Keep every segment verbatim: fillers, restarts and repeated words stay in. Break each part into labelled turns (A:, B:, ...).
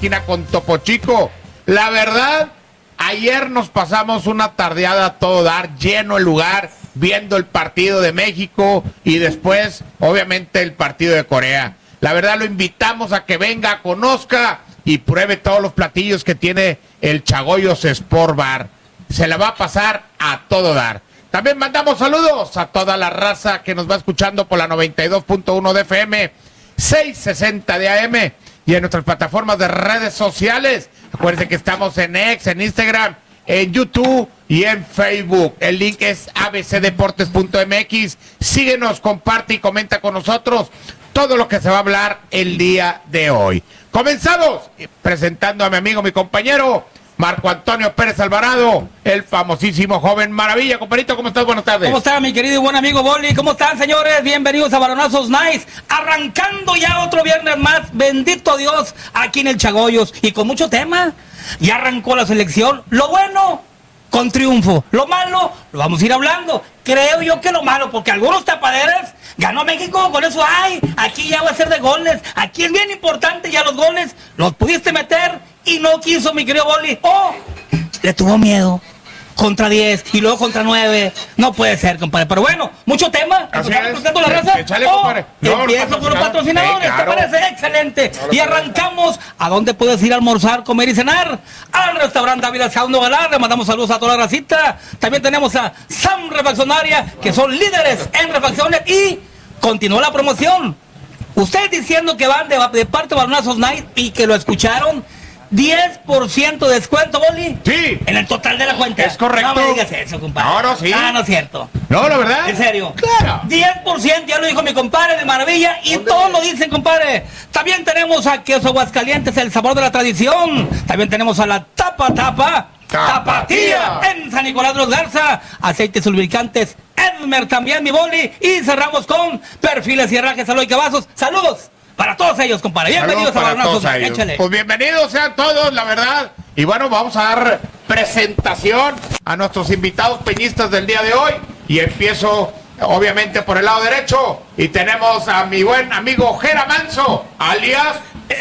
A: esquina con Topo Chico. La verdad, ayer nos pasamos una tardeada a todo dar, lleno el lugar, viendo el partido de México y después, obviamente, el partido de Corea. La verdad, lo invitamos a que venga, conozca y pruebe todos los platillos que tiene el Chagoyos Sport Bar. Se la va a pasar a todo dar. También mandamos saludos a toda la raza que nos va escuchando por la noventa y dos punto uno de F M, seiscientos sesenta de A M y en nuestras plataformas de redes sociales. Acuérdense que estamos en X, en Instagram, en YouTube y en Facebook. El link es a b c deportes punto m x. Síguenos, comparte y comenta con nosotros todo lo que se va a hablar el día de hoy. Comenzamos presentando a mi amigo, mi compañero Marco Antonio Pérez Alvarado, el famosísimo joven maravilla. Compadrito, ¿cómo estás? Buenas tardes.
B: ¿Cómo está mi querido y buen amigo Boli? ¿Cómo están, señores? Bienvenidos a Balonazos Nice. Arrancando ya otro viernes más, bendito Dios, aquí en el Chagoyos. Y con mucho tema, ya arrancó la selección. Lo bueno, con triunfo. Lo malo, lo vamos a ir hablando. Creo yo que lo malo, porque algunos tapaderas, ganó México, con eso, ay, aquí ya va a ser de goles. Aquí es bien importante ya los goles. Los pudiste meter y no quiso mi querido Boli. Oh, le tuvo miedo. Contra diez y luego contra nueve. No puede ser, compadre. Pero bueno, mucho tema.
A: Empezando
B: la raza.
A: Échale,
B: oh,
A: no,
B: empiezo con los patrocinadores. Sí, claro. ¿Te parece? Excelente.
A: No,
B: y arrancamos. ¿A dónde puedes ir a almorzar, comer y cenar? Al restaurante David Ascauno Galar. Le mandamos saludos a toda la racita. También tenemos a Sam Refaccionaria, que son líderes en refacciones. Y continuó la promoción. Ustedes diciendo que van de, de parte de Balonazos Night y que lo escucharon. diez por ciento de descuento, Boli.
A: Sí.
B: En el total de la cuenta.
A: Es correcto.
B: No me digas eso, compadre.
A: No, no, sí.
B: Ah, no es cierto.
A: No, la verdad.
B: En serio.
A: Claro.
B: diez por ciento, ya lo dijo mi compadre de maravilla. Y todos lo dicen, compadre. También tenemos a Queso Aguascalientes, el sabor de la tradición. También tenemos a la Tapa Tapa. Tapatía. En San Nicolás de los Garza. Aceites lubricantes Edmer también, mi Boli. Y cerramos con Perfiles y Herrajes Aloy Cavazos. Saludos para todos ellos, compadre. Bienvenidos a Balonazos. Échale.
A: Pues bienvenidos sean todos, la verdad. Y bueno, vamos a dar presentación a nuestros invitados peñistas del día de hoy. Y empiezo, obviamente, por el lado derecho. Y tenemos a mi buen amigo Jera Manso, alias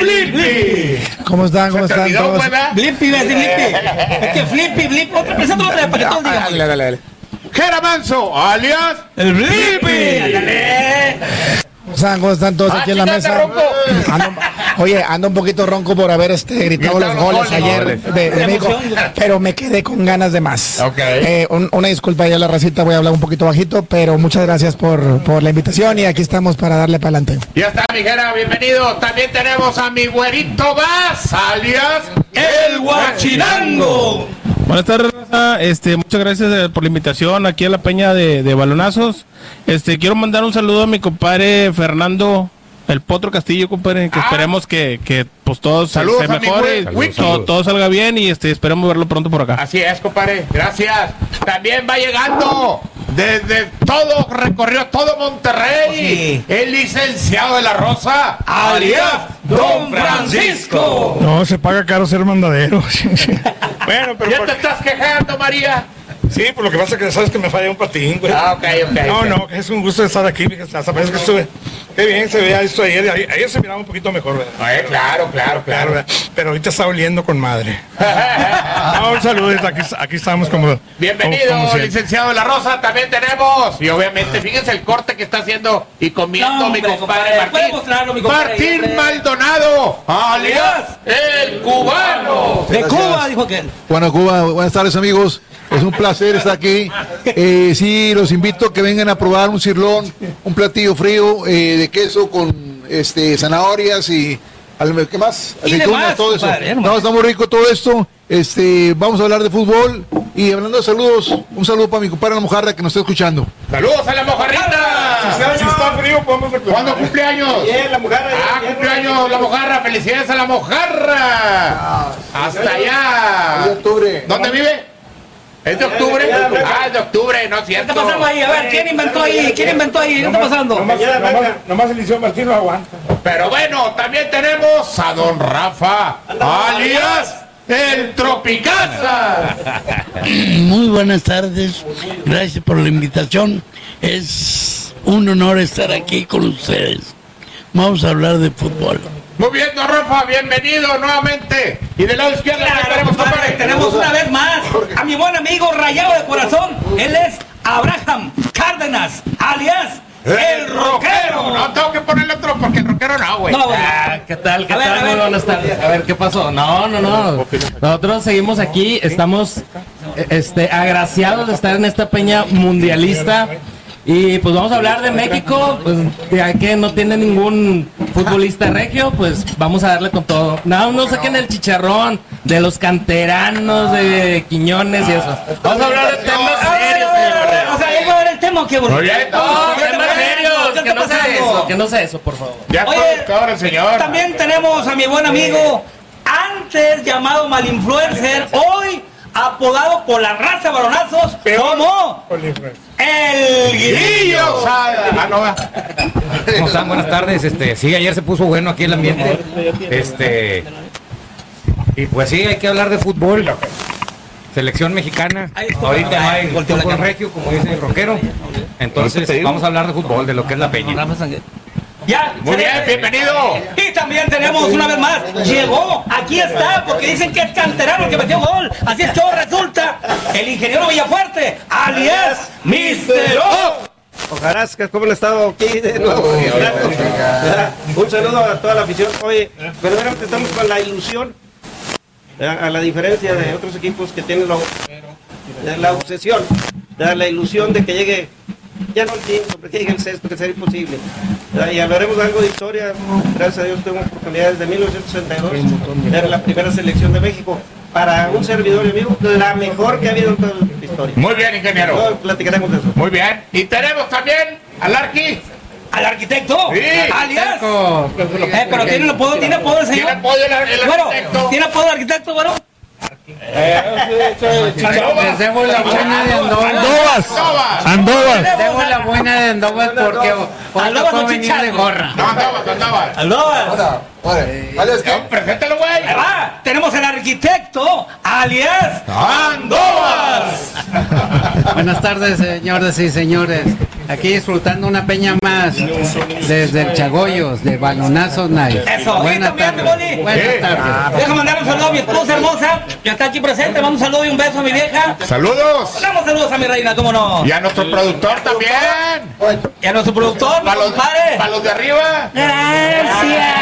A: Flippy.
C: ¿Cómo están? ¿Cómo están todos?
B: Flippy, Flippy. Es que Flippy, Flippy. Otra presenta otra para que todos digan.
A: Dale, dale, dale. Jera Manso, alias
B: el Flippy. Dale.
C: ¿Cómo están? ¿Cómo están todos
A: ah,
C: aquí en la mesa? Ando, oye, ando un poquito ronco por haber este, gritado los goles, goles ayer goles. de, de México, pero me quedé con ganas de más.
A: Okay.
C: Eh, un, una disculpa ya la racita, voy a hablar un poquito bajito, pero muchas gracias por, por la invitación y aquí estamos para darle para adelante.
A: Ya está, mi Jera, bienvenido. También tenemos a mi güerito Vaz, alias el Guachinango.
D: Buenas tardes, raza. Este, muchas gracias por la invitación aquí a la peña de, de Balonazos. Este, quiero mandar un saludo a mi compadre Fernando, el Potro Castillo, compadre, que ah. esperemos que, que pues todo se, se mejore, saludos, todo, todo salga bien y este, esperemos verlo pronto por acá.
A: Así es, compadre, gracias. También va llegando desde todo, recorrió todo Monterrey, sí. El licenciado de la Rosa, alias Don Francisco.
E: No, se paga caro ser mandadero.
A: Bueno, pero ¿ya por... te estás quejando, María?
E: Sí, por lo que pasa es que sabes que me falla un patín, güey.
A: Ah, ok, ok.
E: No,
A: okay.
E: no, que es un gusto estar aquí, hasta parece que estuve. Qué bien se veía esto ayer, ayer se miraba un poquito mejor, ¿verdad?
A: Ay, claro, claro, claro.
E: claro Pero ahorita está oliendo con madre. No, un saludo, aquí, aquí estamos como...
A: Bienvenido, como, como licenciado de la Rosa, también tenemos. Y obviamente, fíjense el corte que está haciendo y comiendo no, mi compadre, compadre Martín.
B: Mostrarlo, mi compadre,
A: Martín hombre. Maldonado, alias el cubano.
B: De Cuba, dijo que.
F: Bueno, Cuba, buenas tardes, amigos. Es un placer estar aquí. Eh, sí, los invito a que vengan a probar un cirlón, un platillo frío eh, de queso con este zanahorias y ¿qué más? Aceitunas, todo eso. Padre, no, está muy rico todo esto. Este, vamos a hablar de fútbol y hablando de saludos, un saludo para mi compadre La Mojarra que nos está escuchando.
A: ¡Saludos a La Mojarrita!
E: Si está, si está frío, podemos reclamar.
A: ¿Cuándo cumpleaños?
E: Bien, La Mojarra.
A: Ah, cumpleaños La Mojarra. Felicidades a La Mojarra. Ah, hasta allá.
F: De octubre.
A: ¿Dónde vive? ¿Es de octubre? Ah, es de octubre, no es cierto.
B: ¿Qué está pasando ahí? A ver, ¿quién inventó ahí? ¿Quién inventó ahí? ¿Qué está pasando?
E: Nomás, nomás, nomás el liceo Martín lo aguanta.
A: Pero bueno, también tenemos a don Rafa, alias el Tropicasa.
G: Muy buenas tardes, gracias por la invitación. Es un honor estar aquí con ustedes. Vamos a hablar de fútbol.
A: Muy bien, don Rafa, bienvenido nuevamente. Y del lado izquierdo
B: Claro,
A: tenemos,
B: compadre,
A: compadre.
B: tenemos una vez más a mi buen amigo rayado de corazón. Él es Abraham Cárdenas, alias El Rockero.
A: No, tengo que ponerle otro porque el rockero no, güey.
B: No, güey.
H: Ah, ¿qué tal? ¿Qué
B: A ver,
H: tal?
B: a
H: Muy
B: ver.
H: buenas tardes. A ver, ¿qué pasó? No, no, no. Nosotros seguimos aquí, estamos eh, este, agraciados de estar en esta peña mundialista. Y pues vamos a hablar de México, pues ya que no tiene ningún futbolista regio, pues vamos a darle con todo. No, no saquen el chicharrón de los canteranos, de Quiñones y eso. Vamos a hablar de temas serios, señor.
B: O sea, ahí va a ver el tema, qué bonito.
A: Muy bien,
H: No,
A: no,
H: temas serios, que no sea eso, que no sea eso, por favor.
A: Ya
B: Oye,
A: productor el señor.
B: También tenemos a mi buen amigo, antes llamado Malinfluencer, hoy apodado por la raza varonazos como el Guirillo.
A: Ah, no, va.
I: ¿Cómo están? Buenas tardes. Este, sí, ayer se puso bueno aquí el ambiente. Este, y pues sí, hay que hablar de fútbol. Selección mexicana.
B: Ahí está.
I: Ahorita no hay
B: Volteó la
I: fútbol
B: cámara.
I: regio, como dice el rockero. Entonces, vamos a hablar de fútbol, de lo que es la peña.
B: Ya,
A: Muy
B: se
A: bien,
B: le-
A: bienvenido.
B: Y también tenemos una vez más, llegó, aquí está, porque dicen que es canterano el que metió gol. Así es que ahora resulta el ingeniero Villafuerte, alias mister O.
J: Ojarascas, ¿cómo han estado aquí de nuevo? Un saludo a toda la afición. Oye, verdaderamente estamos con la ilusión, a la diferencia de otros equipos que tienen lo- la obsesión, la ilusión de que llegue, ya no el quinto, que llegue el sexto, que será imposible. Y hablaremos de algo de historia. Gracias a Dios tengo oportunidad desde mil novecientos sesenta y dos, era la primera selección de México. Para un servidor y amigo, la mejor que ha habido en toda la historia.
A: Muy bien, ingeniero.
J: Luego platicaremos de eso.
A: Muy bien. Y tenemos también al Arqui.
B: al arquitecto,
A: Sí.
B: alias. Eh, pero tiene apodo, tiene apodo el señor.
A: ¿Tiene apodo el, el
B: Bueno,
A: arquitecto?
B: ¿tiene apodo el arquitecto, bueno?
H: Les debo la buena de Andovas.
A: Andovas.
F: Andovas.
H: Les debo la buena de Andovas porque hoy
B: Andovas
H: tocó
B: o
H: venir
B: Chicharro.
H: de gorra.
A: No, Andovas, Andovas.
B: Aló.
A: No, preséntalo, güey.
B: Ahí va, tenemos al arquitecto, alias Andovas.
H: Buenas tardes, señores y señores. Aquí disfrutando una peña más desde el Chagoyos de Balonazos Night.
B: Eso, y
H: Buenas
B: también, mi
H: tardes.
B: Boli.
H: Buenas
A: Sí.
H: tardes.
B: Deja mandar un saludo a mi esposa hermosa, que está aquí presente. Mando un saludo y un beso a mi vieja.
A: Saludos.
B: Damos saludos a mi reina, cómo no.
A: Y a nuestro productor también.
B: Y a nuestro productor, mi
A: Para los,
B: compadre.
A: para los de arriba.
B: Gracias.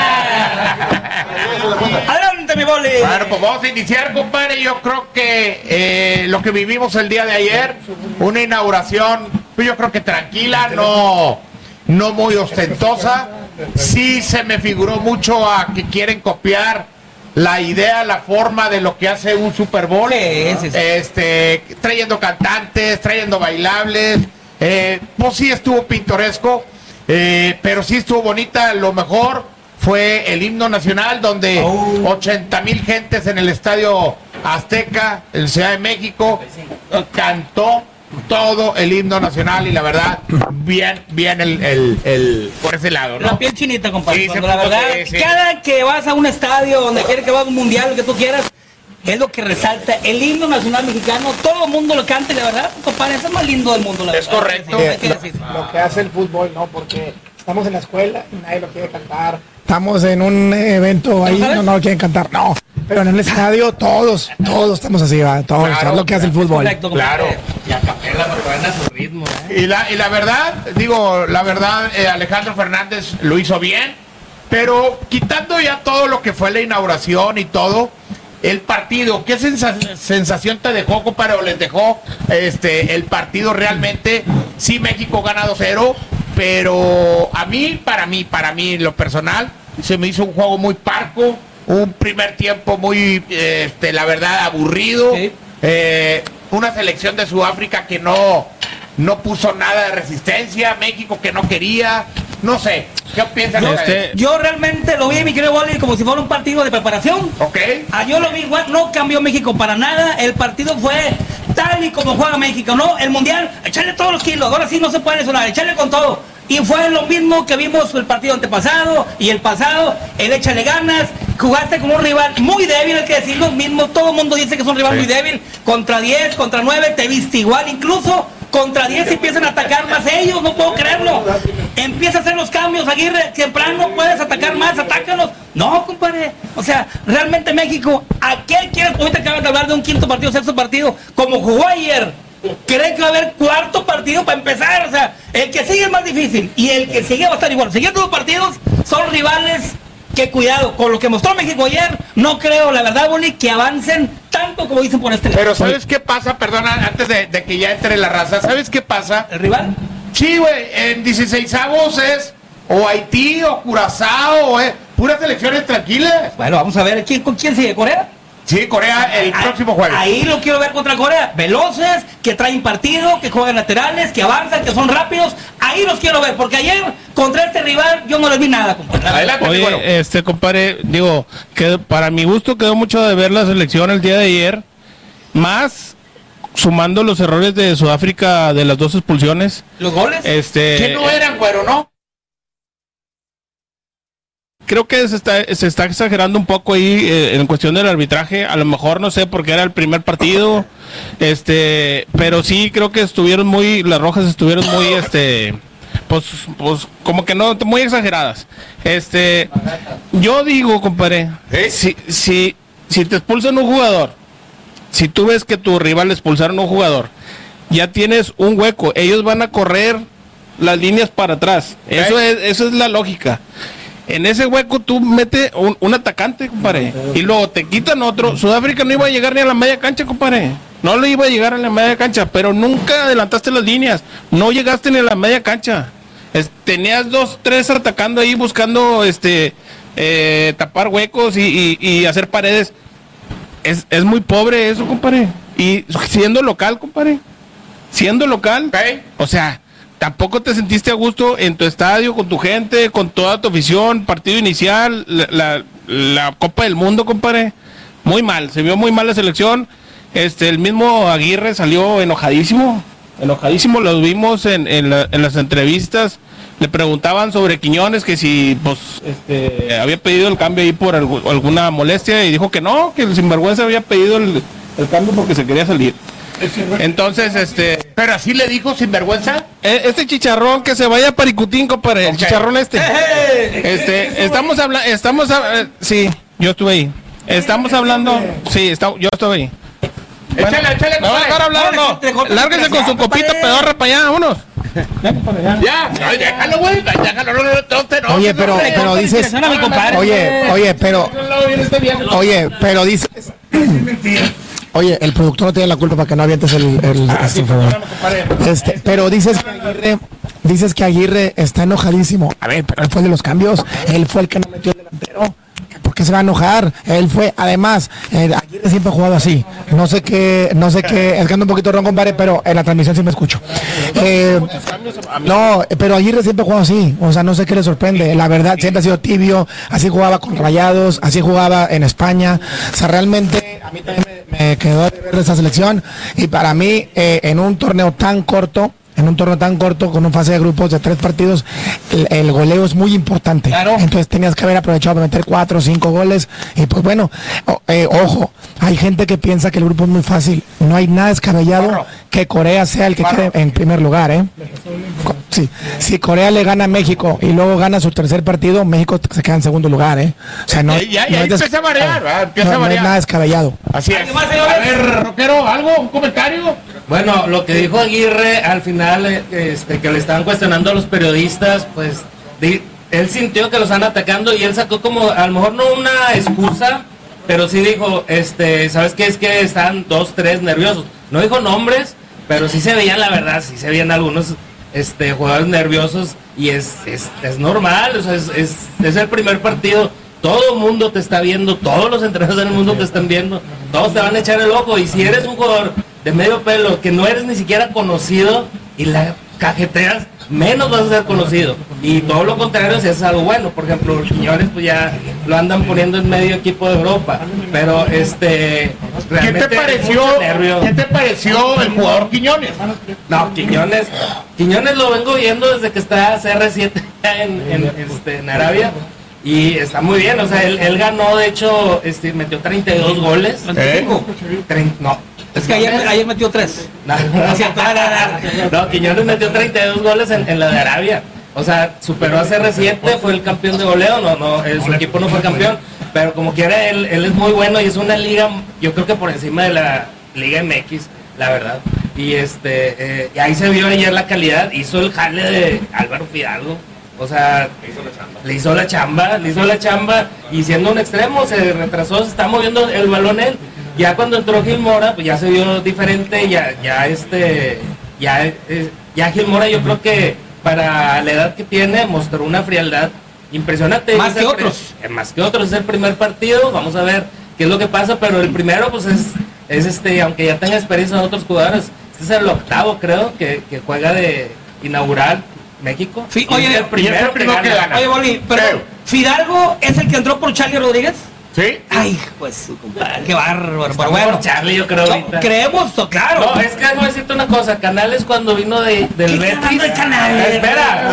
B: Adelante, mi Boli.
A: Bueno, pues vamos a iniciar, compadre. Yo creo que eh, lo que vivimos el día de ayer, una inauguración, pues yo creo que tranquila, no, no muy ostentosa. Sí se me figuró mucho a que quieren copiar la idea, la forma de lo que hace un Super Bowl.
B: Sí, sí, sí.
A: Este, trayendo cantantes, trayendo bailables. Eh, pues sí estuvo pintoresco, eh, pero sí estuvo bonita. Lo mejor fue el himno nacional, donde ochenta mil gentes en el Estadio Azteca, en Ciudad de México, cantó todo el himno nacional y la verdad, bien, bien el, el, el por ese lado, ¿no?
B: La piel chinita, compadre.
A: Sí,
B: cuando
A: se
B: la
A: puso
B: verdad,
A: que- sí.
B: cada que vas a un estadio, donde quieres que vas a un mundial, lo que tú quieras, es lo que resalta el himno nacional mexicano. Todo el mundo lo canta y la verdad, compadre, eso es más lindo del mundo, la
A: Es
B: verdad.
A: correcto.
B: Sí, hay que decir.
C: Lo que hace el fútbol, ¿no? Porque estamos en la escuela y nadie lo quiere cantar. Estamos en un evento ahí, no, no lo quieren cantar, no. Pero en el estadio todos, todos estamos así, ¿va? Todos,
A: Claro,
C: es lo que hace el fútbol.
B: Correcto, compadre.
A: Claro.
H: Y a capela porque van a su ritmo, ¿eh?
A: Y la, y la verdad, digo, la verdad, eh, Alejandro Fernández lo hizo bien, pero quitando ya todo lo que fue la inauguración y todo, el partido, ¿qué sensa- sensación te dejó, compadre, o les dejó este, el partido realmente? Sí, México gana dos cero, pero a mí, para mí, para mí, en lo personal, se me hizo un juego muy parco, un primer tiempo muy, eh, este, la verdad, aburrido.
B: Sí.
A: Eh, una selección de Sudáfrica que no, no puso nada de resistencia, México que no quería, no sé, ¿qué piensan
B: Yo,
A: ustedes?
B: yo realmente lo vi, mi querido Boli, como si fuera un partido de preparación.
A: ¿Ok?
B: Ah, yo lo vi igual, no cambió México para nada. El partido fue tal y como juega México, ¿no? El mundial, echarle todos los kilos, ahora sí no se puede sonar, echarle con todo. Y fue lo mismo que vimos el partido antepasado y el pasado, el échale ganas, jugaste con un rival muy débil, hay que decirlo mismo, todo el mundo dice que es un rival
A: Sí.
B: muy débil, contra diez, contra nueve, te viste igual, incluso contra diez empiezan a atacar más ellos, no puedo creerlo. Empieza a hacer los cambios, Aguirre, temprano puedes atacar más, atácalos. No, compadre. O sea, realmente México, ¿a qué quieres? Ahorita acabas de hablar de un quinto partido, sexto partido, como jugó ayer. ¿Cree que va a haber cuarto partido para empezar? O sea, el que sigue es más difícil y el que sigue va a estar igual. Siguiendo los partidos son rivales que, cuidado, con lo que mostró México ayer, no creo, la verdad, Boli, que avancen tanto como dicen por este lado.
A: Pero ¿sabes qué pasa? Perdona, antes de, de que ya entre la raza, ¿sabes qué pasa?
B: ¿El rival?
A: Sí, güey, en dieciseisavos es o Haití o Curazao, o es puras selecciones tranquilas.
B: Bueno, vamos a ver, ¿quién, ¿con quién sigue? ¿Corea?
A: Sí, Corea el
B: ahí,
A: próximo jueves.
B: Ahí lo quiero ver contra Corea. Veloces, que traen partido, que juegan laterales, que avanzan, que son rápidos. Ahí los quiero ver, porque ayer contra este rival yo no les vi nada, compadre.
A: Adelante,
D: Oye,
A: bueno.
D: este compadre, digo, que para mi gusto quedó mucho de ver la selección el día de ayer, más sumando los errores de Sudáfrica de las dos expulsiones.
B: ¿Los goles?
D: Este,
A: Que no eran, güero, ¿no?
D: Creo que se está, se está exagerando un poco ahí eh, en cuestión del arbitraje. A lo mejor no sé porque era el primer partido, este, pero sí creo que estuvieron muy, las rojas estuvieron muy, este, pues, pues como que no, muy exageradas. Este, yo digo, compadre,
A: ¿Eh?
D: si, si, si te expulsan un jugador, si tú ves que tu rival le expulsaron a un jugador, ya tienes un hueco, ellos van a correr las líneas para atrás. Eso es, eso es la lógica. En ese hueco tú metes un, un atacante, compadre, y luego te quitan otro. Sudáfrica no iba a llegar ni a la media cancha, compadre. No le iba a llegar a la media cancha, pero nunca adelantaste las líneas. No llegaste ni a la media cancha. Es, tenías dos, tres atacando ahí buscando este eh, tapar huecos y, y, y hacer paredes. Es, es muy pobre eso, compadre. Y siendo local, compadre. Siendo local.
A: Okay.
D: O sea, tampoco te sentiste a gusto en tu estadio, con tu gente, con toda tu afición, partido inicial, la, la, la Copa del Mundo, compadre. Muy mal, se vio muy mal la selección. Este, el mismo Aguirre salió enojadísimo. Enojadísimo, lo vimos en, en, la, en las entrevistas. Le preguntaban sobre Quiñones, que si pues este, había pedido el cambio ahí por algo, alguna molestia, y dijo que no, que el sinvergüenza había pedido el, el cambio porque se quería salir. Entonces, este...
A: ¿Pero así le dijo sinvergüenza?
D: Este chicharrón que se vaya a Paricutín, compadre, el chicharrón este. Este, estamos hablando, estamos, a, sí, yo estuve ahí. Estamos hablando, sí, está, yo estuve ahí. Bueno,
A: échale, échale,
D: ¿me va a dejar hablar o no? Lárguense con su copita pedorra para allá, vámonos.
A: Ya, ay, déjalo, güey, déjalo, no, no, no, te enojes,
C: Oye, pero,
A: no,
C: pero
A: no,
C: dices,
B: no, mi compadre.
C: oye, oye, pero, oye, pero dices, oye, el productor no tiene la culpa para que no avientes el, el este, este, pero dices que Aguirre, dices que Aguirre está enojadísimo. A ver, pero él fue el de los cambios, él fue el que no metió el delantero. ¿Por qué se va a enojar? Él fue, además, eh, Aguirre siempre ha jugado así. No sé qué, no sé qué, es que ando un poquito ron, compadre, pero en la transmisión sí me escucho. Eh, no, pero Aguirre siempre ha jugado así. O sea, no sé qué le sorprende. La verdad, siempre ha sido tibio. Así jugaba con Rayados, así jugaba en España. O sea, realmente a mí también me, me quedó de ver esa selección. Y para mí, eh, en un torneo tan corto, en un torneo tan corto, con una fase de grupos de tres partidos, el, el goleo es muy importante.
B: Claro.
C: Entonces tenías que haber aprovechado para meter cuatro o cinco goles. Y pues bueno, o, eh, ojo, hay gente que piensa que el grupo es muy fácil. No hay nada descabellado Barro. que Corea sea el que Barro. quede en primer lugar, ¿eh? Sí. Si Corea le gana a México y luego gana su tercer partido, México se queda en segundo lugar, ¿eh? O sea, no,
A: ya, ya,
C: no
A: ya
C: es
A: empieza a variar, ¿verdad? Empieza
C: no,
A: a
C: no
A: variar.
C: es nada descabellado.
A: Así es. A ver, Roquero, ¿algo? ¿Un comentario?
H: Bueno, lo que dijo Aguirre al final, eh, este, que le estaban cuestionando a los periodistas, pues di, él sintió que lo están atacando y él sacó como, a lo mejor no una excusa, pero sí dijo, este, ¿sabes qué? Es que están dos, tres nerviosos. No dijo nombres, pero sí se veían, la verdad, sí se veían algunos este, jugadores nerviosos y es, es, es normal, o sea, es, es, es el primer partido. Todo el mundo te está viendo, todos los entrenadores del mundo te están viendo, todos te van a echar el ojo. Y si eres un jugador de medio pelo, que no eres ni siquiera conocido y la cajeteas, menos vas a ser conocido. Y todo lo contrario si es algo bueno. Por ejemplo, Quiñones pues ya lo andan poniendo en medio equipo de Europa. Pero este...
A: ¿Qué te pareció, ¿qué te pareció el jugador Quiñones?
H: No, Quiñones, Quiñones lo vengo viendo desde que está C R siete en, en, este, en Arabia. Y está muy bien, o sea, él, él ganó, de hecho, este, metió treinta y dos goles.
B: ¿Eh?
H: treinta, no.
B: Es que ayer, ayer metió tres.
H: No, no, no, no, Quiñones metió treinta y dos goles en, en la de Arabia. O sea, superó a C R siete, fue el campeón de goleo, no, no, eh, su equipo no fue campeón, pero como quiera, él, él es muy bueno y es una liga, yo creo que por encima de la Liga M X, la verdad. Y este, eh, y ahí se vio ayer la calidad, hizo el jale de Álvaro Fidalgo. O sea, le hizo la chamba, le hizo la chamba y siendo un extremo se retrasó, se está moviendo el balón él. Ya cuando entró Gil Mora, pues ya se vio diferente, ya, ya este, ya, eh, ya Gil Mora yo creo que para la edad que tiene mostró una frialdad impresionante.
B: Más que otros.
H: Eh, más que otros, es el primer partido, vamos a ver qué es lo que pasa, pero el primero pues es, es este, aunque ya tenga experiencia en otros jugadores, este es el octavo creo que, que juega de inaugural México.
B: Sí, oye,
H: es el primero,
B: el primero que, que gana. Oye, Boli, pero ¿Fidalgo es el que entró por Charlie Rodríguez?
A: Sí.
B: Ay, pues su compadre, qué bárbaro. Pero
H: bueno,
B: bueno,
H: Charlie, yo creo ahorita.
B: Creemos, claro.
H: No, es que voy a decirte una cosa, Canales cuando vino de, del Betis.
B: De Canales?
H: Espera,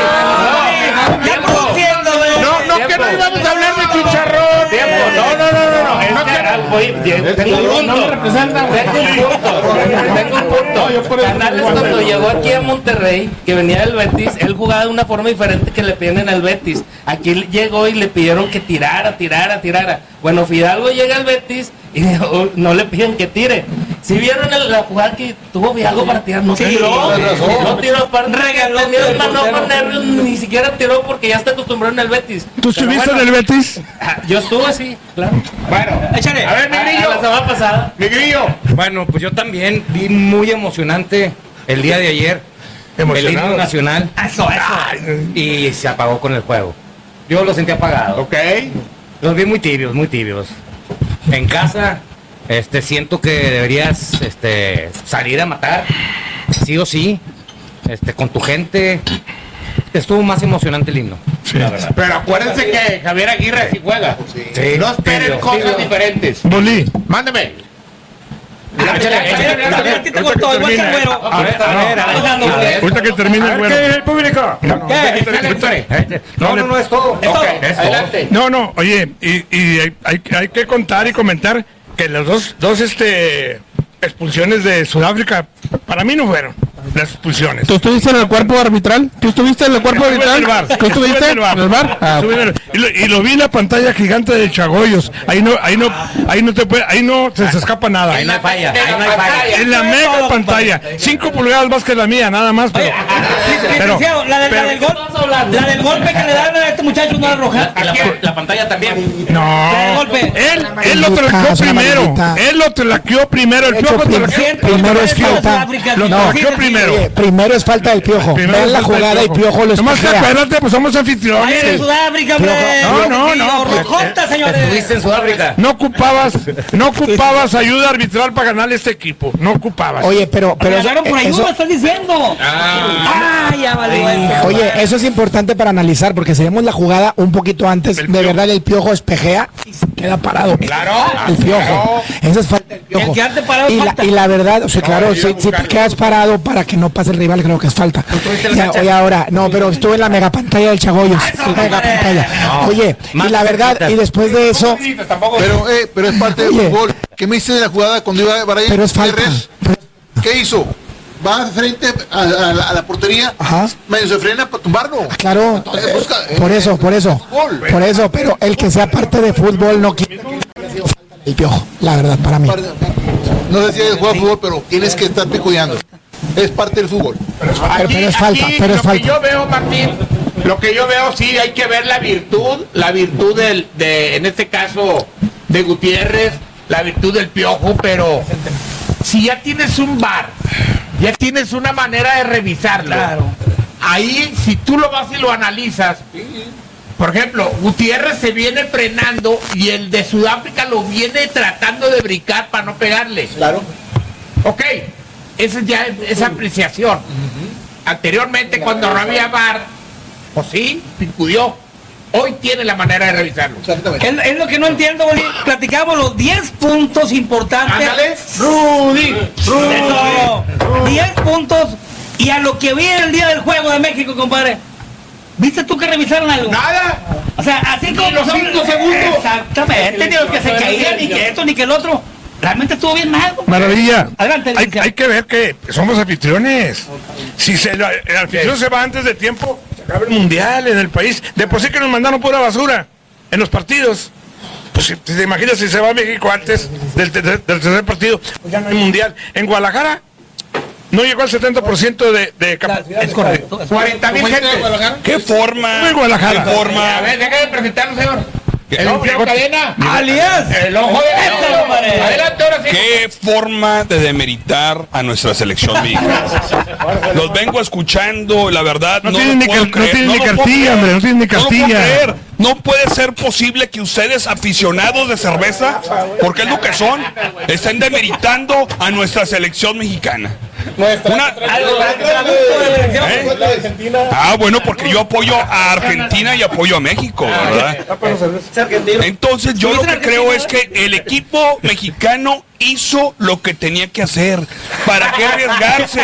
B: ya produciendo, güey.
A: No, no, que no íbamos a hablar de chicharrón.
H: Tiempo, no, no, no, no, no. Es que voy, tengo un punto. No me representan, tengo un punto. Tengo un punto. Canales cuando llegó aquí a Monterrey, que venía del Betis, él jugaba de una forma diferente que le piden en el Betis. Aquí llegó y le pidieron que tirara, tirara, tirara. Bueno, Fidalgo llega al Betis y no, no le piden que tire. Si vieron el, la jugada que tuvo Fidalgo para tirar, no
B: sí,
H: tiró. No tiró, aparte regaló, tenía el mano con nervios, ni siquiera tiró porque ya está acostumbrado en el Betis.
E: ¿Tú estuviste bueno, en el Betis?
H: Yo estuve, sí, claro.
A: Bueno, échale. A ver, mi grillo.
H: La semana pasada.
A: Mi grillo.
I: Bueno, pues yo también vi muy emocionante el día de ayer. El himno nacional.
B: Eso, eso.
I: Y se apagó con el juego. Yo lo sentí apagado.
A: Ok.
I: Los vi muy tibios, muy tibios. En casa, este, siento que deberías, este, salir a matar, sí o sí, este, con tu gente. Estuvo más emocionante el himno.
A: Sí. La verdad. Pero acuérdense que Javier Aguirre sí juega. Sí. Sí. No esperen tibio, cosas tibio. diferentes.
E: Bolí.
A: Mándeme.
E: Ahorita que termine el güero.
A: el público?
I: No, no, no es todo.
A: Adelante.
E: No, no, oye, y, y hay, hay que contar y comentar que las dos, dos este, expulsiones de Sudáfrica para mí no fueron las expulsiones.
D: ¿Tú estuviste en el cuerpo arbitral? ¿Tú estuviste en el cuerpo arbitral? ¿Tú estuviste en el bar?
E: Ah. Y, lo, y lo vi en la pantalla gigante de Chagoyos. Ahí no, ahí no, ahí no te puede, ahí no se, se escapa nada.
I: Ahí no hay falla, ahí no hay falla.
E: En la mega pantalla, cinco pulgadas más que la mía, nada más. Pero,
B: pero, la, del, pero, la, del gol, la del golpe que le dan a este muchacho no es roja.
I: La, la pantalla también.
E: No. Él, él lo traqueó primero. Él lo traqueó primero. El Piojo
C: primero es falta.
E: Lo traqueó primero.
C: Primero es falta del Piojo. Vean la jugada y Piojo lo
E: espera. Nomás que acuérdate, pues somos anfitriones.
B: En Sudáfrica, hombre.
E: No, no, no.
B: Rojota, señores.
I: Estuviste en Sudáfrica.
E: No ocupabas, no ocupabas ayuda arbitral para ganar este equipo. No ocupabas.
C: Oye, pero, pero
B: eso, por ayuda, eso, estás diciendo. Ah, ah ya vale.
C: Oye, eso es importante para analizar porque si vemos la jugada un poquito antes, de verdad el Piojo espejea y se queda parado.
A: Claro.
C: El Piojo. Eso es falta del Piojo.
B: El quedarte parado
C: y, la, y la verdad, o sea, claro, si, si te quedas parado para que no pase el rival, creo que es falta. Ya, oye, ahora, no, pero estuve en la mega pantalla del Chagoyos. Ah, no, mega pantalla. No, oye, y la verdad, y después de eso.
F: Pero, eh, pero es parte del fútbol. ¿Qué me hice de la jugada cuando iba a
C: Pero es falta.
F: ¿Qué hizo? Va de frente a, a, la, a la portería,
C: ajá,
F: medio se frena para tumbarlo.
C: Claro, Entonces, busca, eh, por eso, por eso, fútbol, por eso, pero el que sea parte de fútbol no quiere el Piojo, la verdad, para mí.
F: No sé si es jugar fútbol, pero tienes que estar picudeando. Es parte del fútbol.
C: Pero, aquí, pero es falta,
A: aquí,
C: pero es
A: lo
C: falta.
A: Que yo veo, Martín, lo que yo veo, sí, hay que ver la virtud, la virtud del, de, en este caso, de Gutiérrez, la virtud del Piojo, pero si ya tienes un V A R, ya tienes una manera de revisarlo.
B: Claro.
A: Ahí, si tú lo vas y lo analizas, por ejemplo, Gutiérrez se viene frenando y el de Sudáfrica lo viene tratando de brincar para no pegarle.
F: Claro.
A: Ok, esa ya es esa apreciación. Uh-huh. Anteriormente, cuando no había V A R, pues sí, picudió. Hoy tiene la manera de revisarlo.
B: Exactamente. Es, es lo que no entiendo, Bolí. Platicamos los diez puntos importantes.
A: Ándale. Rudy,
B: Rudy. diez puntos. Y a lo que vi el día del juego de México, compadre. ¿Viste tú que revisaron algo?
A: Nada.
B: O sea, así como
A: los cinco segundos.
B: Exactamente. Ni los que se caían, ni que esto, ni que el otro. Realmente estuvo bien mal.
E: Maravilla.
B: Adelante,
E: hay, hay que ver que somos anfitriones. Si se, el anfitrión se va antes de tiempo, acabe el mundial en el país. De por sí que nos mandaron pura basura en los partidos. Pues si te imaginas si se va a México antes del, del, del tercer partido, pues ya no hay mundial. En Guadalajara no llegó al setenta por ciento de, de capacidad.
B: Es correcto.
A: cuarenta mil gente.
K: ¿Qué forma?
E: Muy Guadalajara.
K: ¿Qué forma?
A: A ver, déjame presentarnos, señor. El
E: No,
A: Infierno
E: llegó-
A: Cadena.
B: Alias.
A: El ojo de
B: Eso, hombre.
A: Adelante, ahora sí.
K: ¿Qué forma de demeritar a nuestra selección mexicana? Los vengo escuchando, la verdad,
E: No
K: no,
E: tienen
K: lo
E: ni
K: puedo
E: car- no
K: creer.
E: tienen
K: No
E: ni
K: lo puedo
E: cartilla,
K: creer.
E: hombre, no tienen ni
K: No lo puedo
E: cartilla.
K: creer. No puede ser posible que ustedes, aficionados de cerveza, porque es lo que son, estén demeritando a nuestra selección mexicana. Una- ¿Eh? Ah, bueno, porque yo apoyo a Argentina y apoyo a México, ¿verdad?
J: Es argentino.
K: Entonces yo lo que creo es que el equipo mexicano hizo lo que tenía que hacer. ¿Para qué arriesgarse?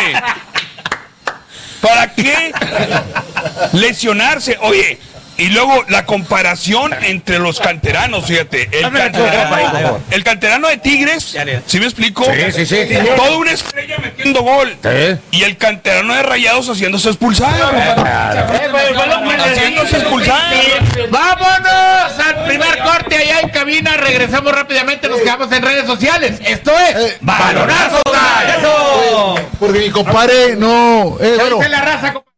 K: ¿Para qué lesionarse? Oye, y luego la comparación entre los canteranos, fíjate. El canterano, el canterano de Tigres, ¿sí me explico?
I: Sí, sí, sí.
K: Toda una estrella metiendo gol. Y el canterano de Rayados haciéndose expulsar. Haciéndose expulsar.
A: Vámonos al primer corte allá en cabina. Regresamos rápidamente. Nos quedamos en redes sociales. Esto es
F: Eh,
A: Balonazo Live.
B: Eso.
F: Porque mi compadre no. Eh,
A: ¿Qué
F: bueno,
A: dice la raza, compadre?